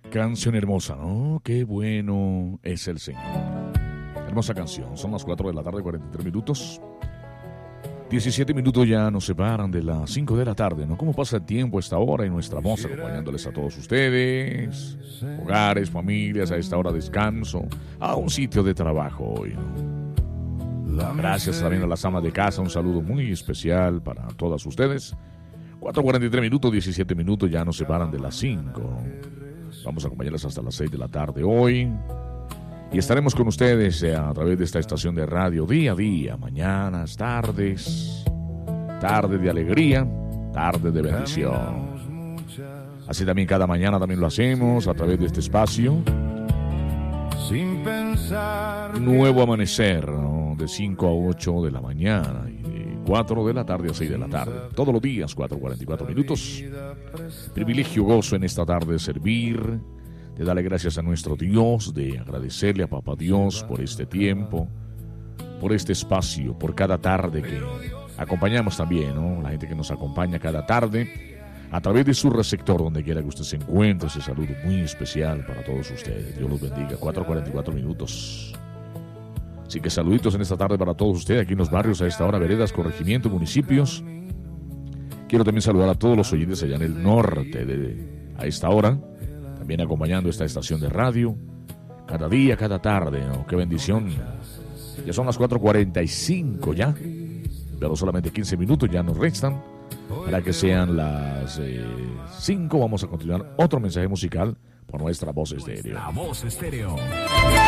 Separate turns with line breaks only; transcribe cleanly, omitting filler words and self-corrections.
Canción hermosa, ¿no? Qué bueno es el Señor. Hermosa canción. Son las 4 de la tarde, 43 minutos. 17 minutos ya nos separan de las 5 de la tarde, ¿no? ¿Cómo pasa el tiempo a esta hora? Y nuestra voz acompañándoles a todos ustedes, hogares, familias, a esta hora descanso, a un sitio de trabajo hoy, ¿no? Gracias también a las amas de casa, un saludo muy especial para todas ustedes. 4:43 minutos, 17 minutos ya nos separan de las 5. Vamos a acompañarles hasta las 6 de la tarde hoy. Y estaremos con ustedes a través de esta estación de radio día a día, mañanas, tardes, tarde de alegría, tarde de bendición. Así también cada mañana también lo hacemos a través de este espacio. Nuevo amanecer, ¿no? De 5 a 8 de la mañana y de 4 de la tarde a 6 de la tarde. Todos los días, 4:44 minutos. Privilegio, gozo en esta tarde de servir, de darle gracias a nuestro Dios, de agradecerle a Papá Dios por este tiempo, por este espacio, por cada tarde que acompañamos también, ¿no? La gente que nos acompaña cada tarde a través de su receptor, donde quiera que usted se encuentre. Ese saludo muy especial para todos ustedes. Dios los bendiga. 4:44 minutos. Así que saluditos en esta tarde para todos ustedes aquí en los barrios a esta hora, veredas, corregimientos, municipios. Quiero también saludar a todos los oyentes allá en el norte a esta hora, también acompañando esta estación de radio, cada día, cada tarde, ¿no? Qué bendición. Ya son las 4:45 ya, pero solamente 15 minutos ya nos restan para que sean las 5. Vamos a continuar otro mensaje musical por nuestra Voz Estéreo.
La Voz Estéreo.